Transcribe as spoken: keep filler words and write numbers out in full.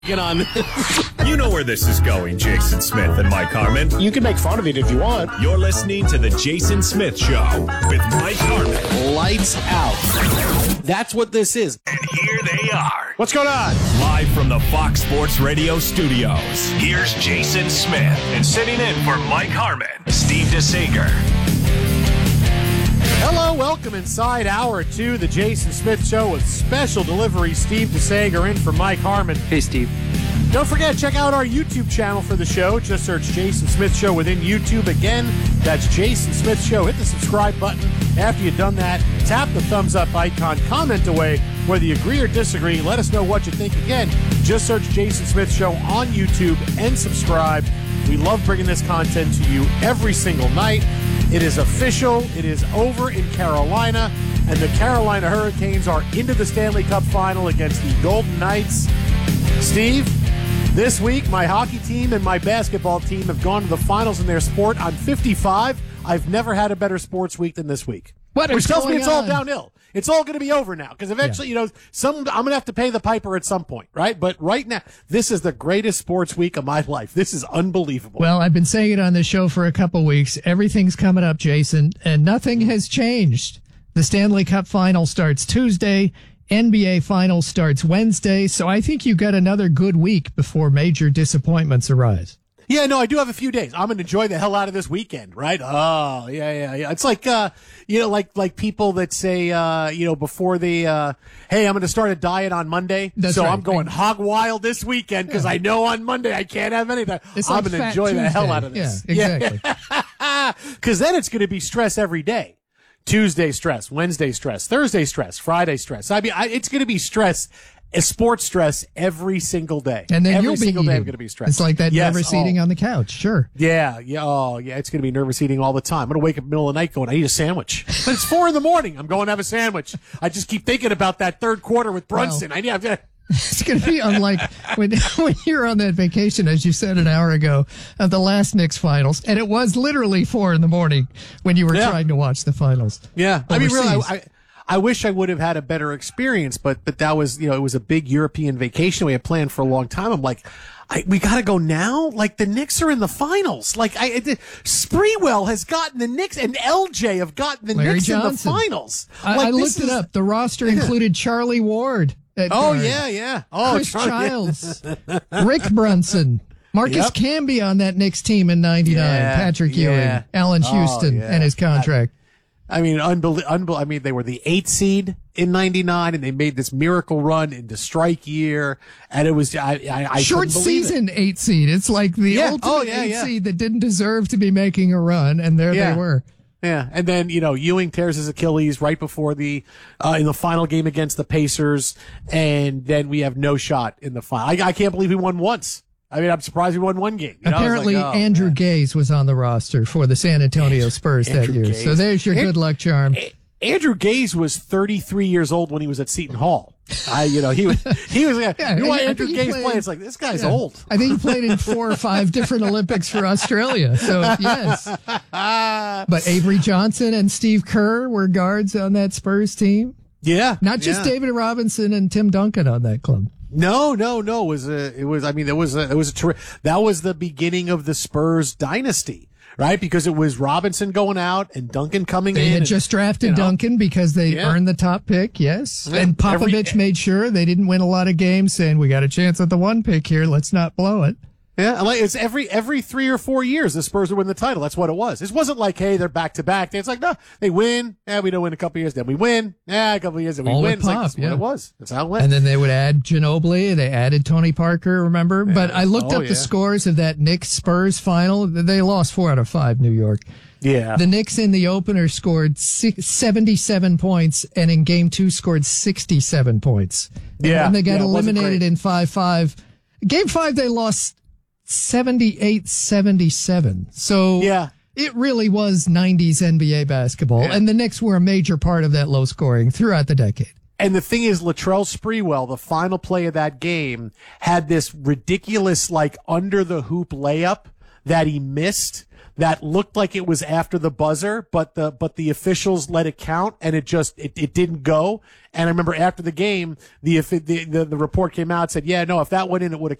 Get on. You know where this is going, Jason Smith and Mike Harmon. You can make fun of it if you want. You're listening to The Jason Smith Show with Mike Harmon. Lights out. That's what this is. And here they are. What's going on? Live from the Fox Sports Radio studios, here's Jason Smith. And sitting in for Mike Harmon, Steve DeSager. Hello, welcome inside hour two, The Jason Smith Show with special delivery. Steve DeSager in for Mike Harmon. Hey, Steve. Don't forget, check out our YouTube channel for the show. Just search Jason Smith Show within YouTube. Again, that's Jason Smith Show. Hit the subscribe button. After you've done that, tap the thumbs up icon. Comment away whether you agree or disagree. Let us know what you think. Again, just search Jason Smith Show on YouTube and subscribe. We love bringing this content to you every single night. It is official. It is over in Carolina, and the Carolina Hurricanes are into the Stanley Cup Final against the Golden Knights. Steve, this week my hockey team and my basketball team have gone to the finals in their sport. I'm fifty-five. I've never had a better sports week than this week. What Which tells me it's all on? downhill. It's all going to be over now because eventually, yeah. you know, some I'm going to have to pay the piper at some point, right? But right now, this is the greatest sports week of my life. This is unbelievable. Well, I've been saying it on this show for a couple weeks. Everything's coming up, Jason, and nothing has changed. The Stanley Cup Final starts Tuesday. N B A Final starts Wednesday. So I think you got another good week before major disappointments arise. Yeah, no, I do have a few days. I'm going to enjoy the hell out of this weekend, right? Oh, yeah, yeah, yeah. It's like, uh, you know, like, like people that say, uh, you know, before they, uh, hey, I'm going to start a diet on Monday. That's so right. I'm going hog wild this weekend because yeah. I know on Monday I can't have anything. It's I'm like going to Fat enjoy Tuesday. the hell out of this. Yeah, exactly. Because then it's going to be stress every day. Tuesday stress, Wednesday stress, Thursday stress, Friday stress. I mean, I, it's going to be stress. A sports stress every single day. And then every you'll be single eating. day I'm going to be stressed. It's like that yes, nervous oh. eating on the couch. Sure. Yeah, yeah, oh, yeah. It's going to be nervous eating all the time. I'm going to wake up in the middle of the night going, I need a sandwich. But it's four in the morning. I'm going to have a sandwich. I just keep thinking about that third quarter with Brunson. Well, I need. I've got. It's going to be unlike when when you're on that vacation, as you said an hour ago, of the last Knicks finals, and it was literally four in the morning when you were yeah. trying to watch the finals. Yeah, I mean, overseas. really, I, I, I wish I would have had a better experience, but but that was, you know, it was a big European vacation we had planned for a long time. I'm like, I, we got to go now? Like, the Knicks are in the finals. Like, I, I Sprewell has gotten the Knicks, and L J have gotten the Larry Knicks Johnson. in the finals. I, like, I looked is, it up. The roster included Charlie Ward. At Oh, guard, yeah, yeah. Oh, Chris Charlie, Childs, Rick Brunson, Marcus Yep. Camby on that Knicks team in ninety-nine, Yeah, Patrick yeah. Ewing, Allen Oh, Houston, yeah. and his contract. I, I mean, unbel- unbel- I mean, they were the eighth seed in ninety-nine, and they made this miracle run into strike year, and it was, I, I, I Short couldn't believe season it. eight seed. It's like the Yeah. ultimate Oh, yeah, eight yeah. seed that didn't deserve to be making a run, and there Yeah. they were. Yeah, and then, you know, Ewing tears his Achilles right before the, uh, in the final game against the Pacers, and then we have no shot in the final. I, I can't believe we won once. I mean, I'm surprised we won one game. You know, I was Apparently, like, oh, Andrew man. Gaze was on the roster for the San Antonio Spurs that Andrew year. Gaze. So there's your An- good luck charm. Andrew Gaze was thirty-three years old when he was at Seton Hall. I, you know, he was, he was, yeah, Yeah, you know why I- I Andrew think he Gaze played- play? It's like, this guy's Yeah. old. I think he played in four or five different Olympics for Australia. So, yes. But Avery Johnson and Steve Kerr were guards on that Spurs team. Yeah. Not just yeah. David Robinson and Tim Duncan on that club. No, no, no. It was a, it was, I mean, there was a, it was a, ter- that was the beginning of the Spurs dynasty, right? Because it was Robinson going out and Duncan coming They in. had and, just drafted you know, Duncan because they Yeah. earned the top pick, yes. Yeah. And Popovich Every- made sure they didn't win a lot of games, saying, we got a chance at the one pick here. Let's not blow it. Yeah, like it's every every three or four years the Spurs would win the title. That's what it was. It wasn't like, hey, they're back to back. It's like, no, they win. Yeah, we don't win a couple years. Then we win. Yeah, a couple of years. Then we All win. with It's like, Pop, that's yeah. what it was. That's how it went. And then they would add Ginobili. They added Tony Parker, remember? But I looked Oh, up yeah. the scores of that Knicks Spurs final. They lost four out of five, New York. yeah. The Knicks in the opener scored six, seventy-seven points, and in game two scored sixty-seven points. And Yeah, when they got yeah, it wasn't eliminated great. in five five, game five they lost seventy-eight seventy-seven. So Yeah. it really was nineties N B A basketball, Yeah. and the Knicks were a major part of that low scoring throughout the decade. And the thing is, Latrell Sprewell, the final play of that game, had this ridiculous, like, under the hoop layup that he missed that looked like it was after the buzzer, but the but the officials let it count, and it just it, it didn't go. And I remember after the game, the the the, the report came out, said, yeah, no, if that went in, it would have